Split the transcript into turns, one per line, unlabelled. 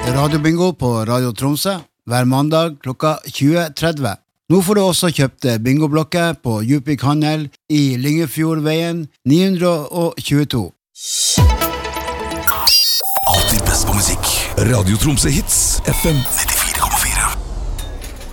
radiobingo på Radio Tromsø hver mandag klokka 20.30. Nå får du også kjøpt bingoblokker på Djupvik Handel i Lyngefjordveien 922.
Alltid best på musikk. Radio Tromsø Hits FM 90.